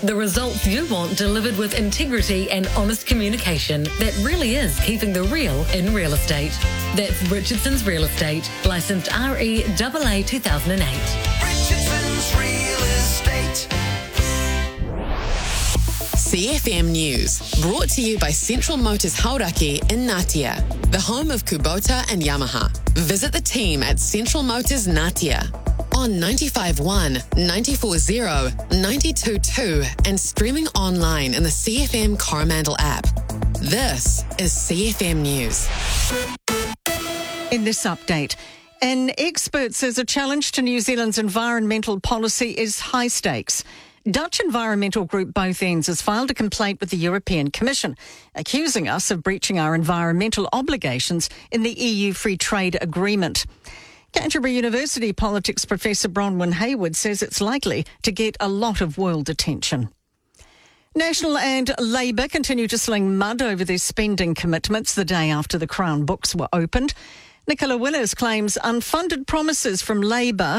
The results you want delivered with integrity and honest communication that really is keeping the real in real estate. That's Richardson's Real Estate, licensed REAA 2008. Richardson's Real Estate. CFM News, brought to you by Central Motors Hauraki in Ngatea, the home of Kubota and Yamaha. Visit the team at Central Motors Ngatea on 95.1, 94.0, 92.2 and streaming online in the CFM Coromandel app. This is CFM News. In this update, an expert says a challenge to New Zealand's environmental policy is high stakes. Dutch environmental group Both Ends has filed a complaint with the European Commission, accusing us of breaching our environmental obligations in the EU Free Trade Agreement. Canterbury University politics professor Bronwyn Hayward says it's likely to get a lot of world attention. National and Labour continue to sling mud over their spending commitments the day after the Crown books were opened. Nicola Willis claims unfunded promises from Labour